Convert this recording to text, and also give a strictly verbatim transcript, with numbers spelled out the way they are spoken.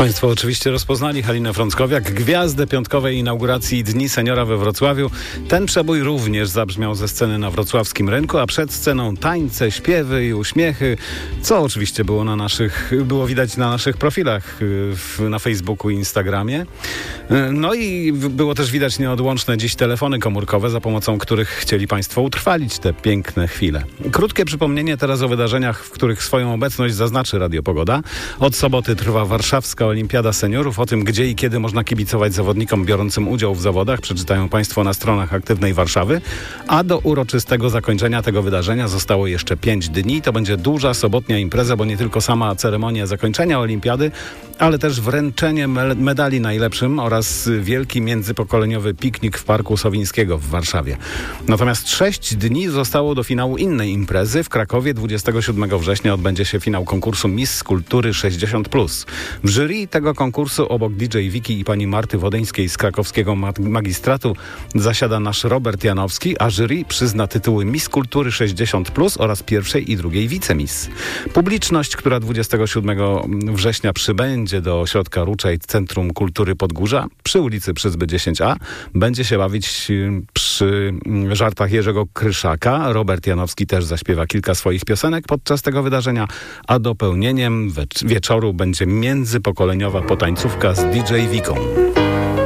Państwo oczywiście rozpoznali Halinę Frąckowiak, gwiazdę piątkowej inauguracji Dni Seniora we Wrocławiu. Ten przebój również zabrzmiał ze sceny na wrocławskim rynku, a przed sceną tańce, śpiewy i uśmiechy, co oczywiście było na naszych, było widać na naszych profilach w, na Facebooku i Instagramie. No i było też widać nieodłączne dziś telefony komórkowe, za pomocą których chcieli Państwo utrwalić te piękne chwile. Krótkie przypomnienie teraz o wydarzeniach, w których swoją obecność zaznaczy Radio Pogoda. Od soboty trwa warszawska Olimpiada Seniorów. O tym, gdzie i kiedy można kibicować zawodnikom biorącym udział w zawodach, przeczytają Państwo na stronach Aktywnej Warszawy. A do uroczystego zakończenia tego wydarzenia zostało jeszcze pięć dni. To będzie duża sobotnia impreza, bo nie tylko sama ceremonia zakończenia Olimpiady, ale też wręczenie me- medali najlepszym oraz wielki międzypokoleniowy piknik w Parku Sowińskiego w Warszawie. Natomiast sześć dni zostało do finału innej imprezy. W Krakowie dwudziestego siódmego września odbędzie się finał konkursu Miss Kultury sześćdziesiąt plus. W jury tego konkursu obok D J Wiki i pani Marty Wodyńskiej z krakowskiego magistratu zasiada nasz Robert Janowski, a jury przyzna tytuły Miss Kultury sześćdziesiąt plus oraz pierwszej i drugiej wicemiss. Publiczność, która dwudziestego siódmego września przybędzie do ośrodka Ruczej Centrum Kultury Podgórza przy ulicy Przyzby dziesięć A, będzie się bawić przy żartach Jerzego Kryszaka. Robert Janowski też zaśpiewa kilka swoich piosenek podczas tego wydarzenia, a dopełnieniem wieczoru będzie międzypokoleniowa potańcówka z D J Wiką.